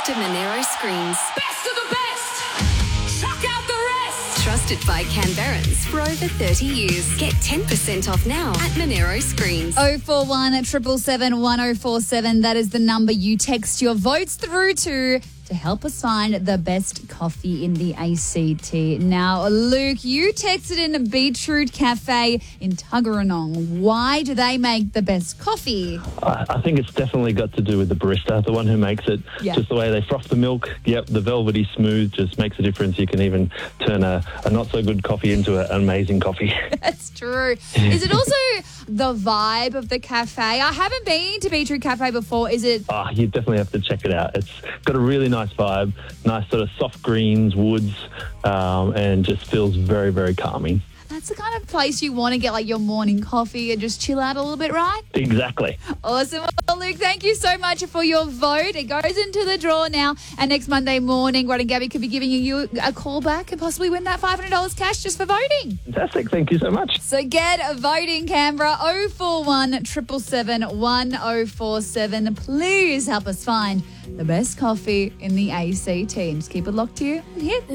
best of Monero screens. Best of the best! Chuck out the rest! Trusted by Canberrans for over 30 years. Get 10% off now at Monero Screens. 041 777 1047. That is the number you text your votes through to help us find the best coffee in the ACT. Now, Luke, you texted in Beetroot Cafe in Tuggeranong. Why do they make the best coffee? I think it's definitely got to do with the barista, the one who makes it. Yeah. Just the way they froth the milk. Yep, the velvety smooth just makes a difference. You can even turn a not-so-good coffee into an amazing coffee. That's true. Is it also the vibe of the cafe? I haven't been to Beetroot Cafe before. Is it? You definitely have to check it out. It's got a really nice vibe, nice sort of soft greens, woods, and just feels very, very calming. That's the kind of place you want to get like your morning coffee and just chill out a little bit, right? Exactly. Awesome. Well, Luke, thank you so much for your vote. It goes into the draw now. And next Monday morning, Rod and Gabby could be giving you a call back and possibly win that $500 cash just for voting. Fantastic. Thank you so much. So get a voting, Canberra. 041 777 1047. Please help us find the best coffee in the ACT. And just keep it locked here.